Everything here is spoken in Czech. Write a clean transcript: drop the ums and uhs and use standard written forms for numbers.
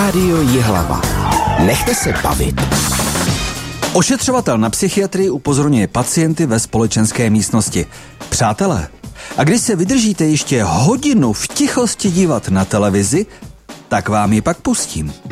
Rádio Jihlava. Nechte se bavit. Ošetřovatel na psychiatrii upozorňuje pacienty ve společenské místnosti. Přátelé, a když se vydržíte ještě hodinu v tichosti dívat na televizi, tak vám ji pak pustím.